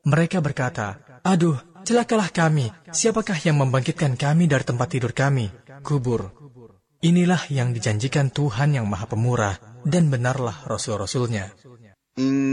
Mereka berkata, "Aduh, celakalah kami. Siapakah yang membangkitkan kami dari tempat tidur kami? Kubur." Inilah yang dijanjikan Tuhan yang Maha Pemurah, dan benarlah Rasul-Rasulnya.